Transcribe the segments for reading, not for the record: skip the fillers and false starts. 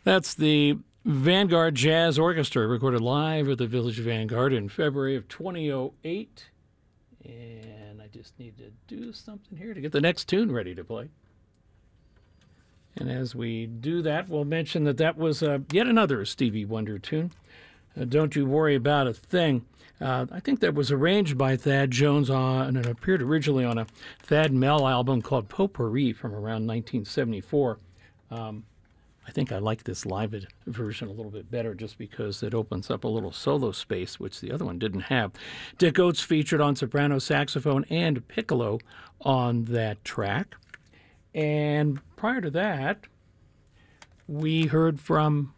That's the Vanguard Jazz Orchestra, recorded live at the Village Vanguard in February of 2008. And I just need to do something here to get the next tune ready to play. And as we do that, we'll mention that was yet another Stevie Wonder tune. Don't You Worry About a Thing. I think that was arranged by Thad Jones and it appeared originally on a Thad Mel album called Potpourri from around 1974. I think I like this live version a little bit better just because it opens up a little solo space, which the other one didn't have. Dick Oates featured on soprano, saxophone, and piccolo on that track. And prior to that, we heard from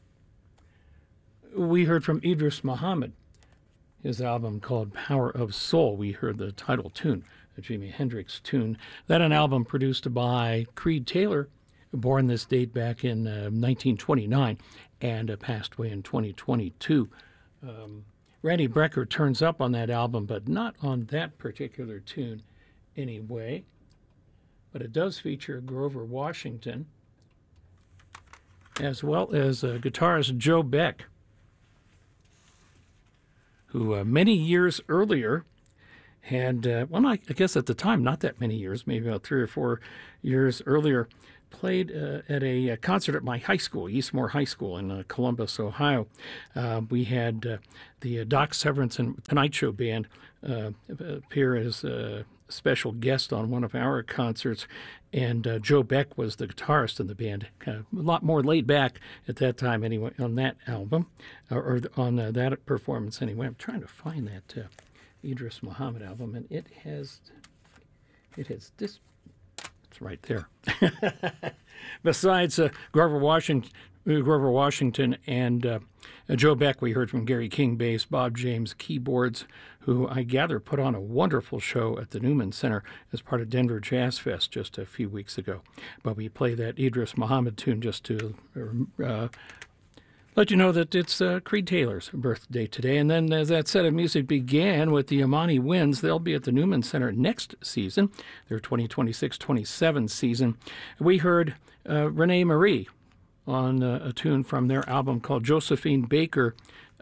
Idris Muhammad, his album called Power of Soul. We heard the title tune, the Jimi Hendrix tune. That an album produced by Creed Taylor, born this date back in 1929 and passed away in 2022. Randy Brecker turns up on that album, but not on that particular tune anyway. But it does feature Grover Washington, as well as guitarist Joe Beck, who many years earlier had, I guess at the time, not that many years, maybe about 3 or 4 years earlier, played at a concert at my high school, Eastmore High School in Columbus, Ohio. We had the Doc Severinsen and Tonight Show Band appear as a special guest on one of our concerts, and Joe Beck was the guitarist in the band. A lot more laid back at that time anyway on that album, or on that performance anyway. I'm trying to find that Idris Muhammad album, and it has this. It's right there. Besides Grover Washington and Joe Beck, we heard from Gary King bass, Bob James keyboards, who I gather put on a wonderful show at the Newman Center as part of Denver Jazz Fest just a few weeks ago. But we play that Idris Muhammad tune just to let you know that it's Creed Taylor's birthday today. And then as that set of music began with the Imani Winds, they'll be at the Newman Center next season, their 2026-27 season. We heard Renee Marie on a tune from their album called Josephine Baker.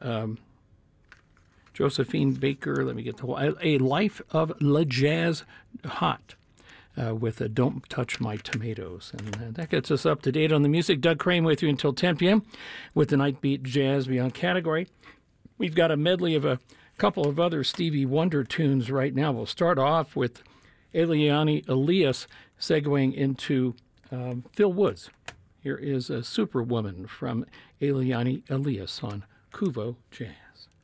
Josephine Baker, let me get the whole, A Life of Le Jazz Hot. With Don't Touch My Tomatoes. And that gets us up to date on the music. Doug Crane with you until 10 p.m. with the Nightbeat Jazz Beyond category. We've got a medley of a couple of other Stevie Wonder tunes right now. We'll start off with Eliane Elias segueing into Phil Woods. Here is a Superwoman from Eliane Elias on Kuvo Jazz.